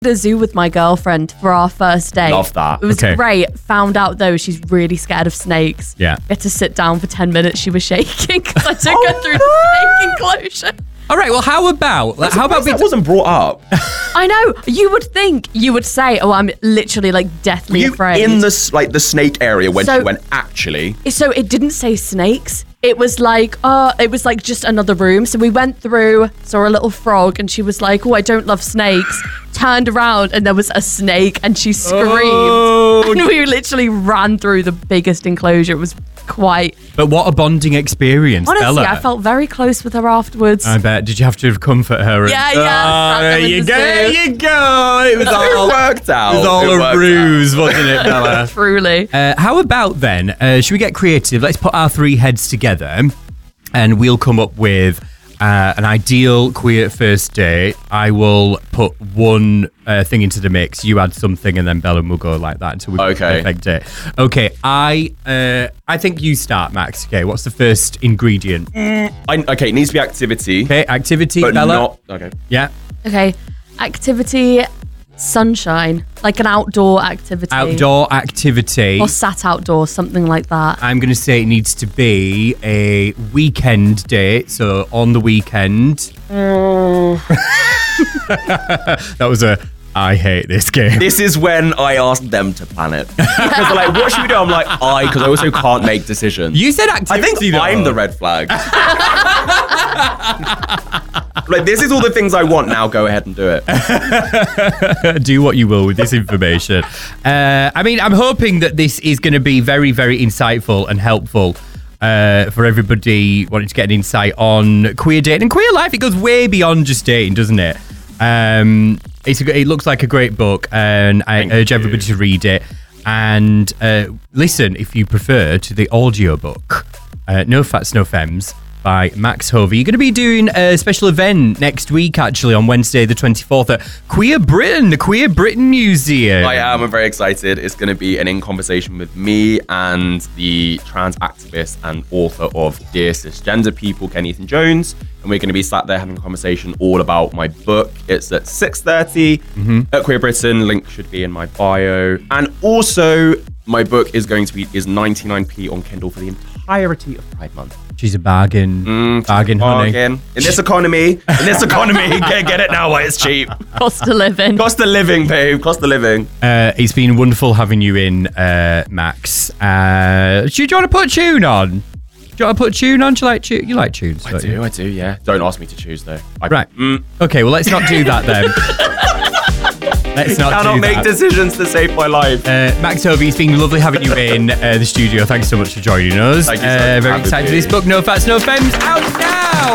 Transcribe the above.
a zoo with my girlfriend for our first date. Love that. It was great. Found out though she's really scared of snakes. Yeah. We had to sit down for 10 minutes. She was shaking because I took her through the snake enclosure. All right, well, how about that wasn't brought up? I know. You would think, you would say, oh, I'm literally like deathly afraid. In the snake area when she went, actually? So it didn't say snakes. It was like just another room. So we went through, saw a little frog, and she was like, oh, I don't love snakes. Turned around and there was a snake and she screamed. Oh. And we literally ran through the biggest enclosure. It was quite... But what a bonding experience, Honestly, Bella. I felt very close with her afterwards. I bet. Did you have to comfort her? Yeah. There you go. It was all worked out. It was all a ruse, wasn't it, Bella? Truly. How about then, should we get creative? Let's put our three heads together and we'll come up with an ideal queer first date. I will put one thing into the mix. You add something, and then Bella will go like that until we get a perfect date. Okay, I think you start, Max. Okay, what's the first ingredient? Okay, it needs to be activity. Okay, activity, but Bella. Okay. Yeah. Okay, activity, sunshine, like an outdoor activity. Outdoor activity. Or sat outdoors, something like that. I'm going to say it needs to be a weekend date, so on the weekend. That was I hate this game. This is when I ask them to plan it. Because they're like, what should we do? I'm like, because I also can't make decisions. You said activity. I think I'm the red flag. Like, this is all the things I want now. Go ahead and do it. Do what you will with this information. I mean, I'm hoping that this is going to be very, very insightful and helpful for everybody wanting to get an insight on queer dating and queer life. It goes way beyond just dating, doesn't it? It looks like a great book, and I urge everybody to read it. And listen, if you prefer, to the audio book, No Fats, No Femmes, by Max Hovey. You're going to be doing a special event next week, actually, on Wednesday the 24th at Queer Britain, the Queer Britain Museum. I am. I'm very excited. It's going to be an in conversation with me and the trans activist and author of Dear Cisgender People, Ken Ethan Jones. And we're going to be sat there having a conversation all about my book. It's at 6:30 at Queer Britain. Link should be in my bio. And also, my book is 99p on Kindle for the entirety of Pride Month. She's a bargain. Bargain, honey. In this economy, get it now while it's cheap. Cost of living. Cost of living, babe. Cost of living. It's been wonderful having you in, Max. Do you want to put a tune on? Do you want to put a tune on? Do you like tunes? I do, yeah. Don't ask me to choose, though. Right. Okay, well, let's not do that then. Let's not cannot make decisions to save my life. Max Hovey, it's been lovely having you in the studio. Thanks so much for joining us. Thank you so much. Very excited for this book, No Fats, No Femmes, out now.